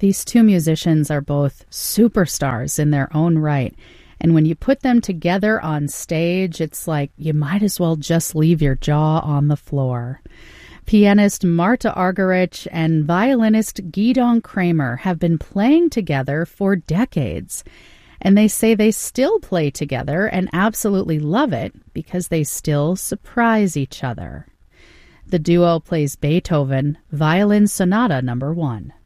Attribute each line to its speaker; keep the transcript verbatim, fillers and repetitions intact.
Speaker 1: These two musicians are both superstars in their own right. And when you put them together on stage, it's like you might as well just leave your jaw on the floor. Pianist Marta Argerich and violinist Gidon Kramer have been playing together for decades. And they say they still play together and absolutely love it because they still surprise each other. The duo plays Beethoven, Violin Sonata Number One.